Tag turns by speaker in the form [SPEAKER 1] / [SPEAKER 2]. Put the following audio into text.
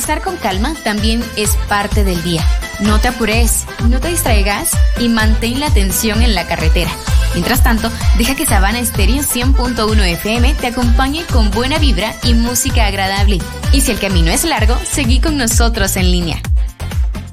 [SPEAKER 1] Empezar con calma también es parte del día. No te apures, no te distraigas y mantén la atención en la carretera. Mientras tanto, deja que Sabana Estéreo 100.1 FM te acompañe con buena vibra y música agradable. Y si el camino es largo, seguí con nosotros en línea.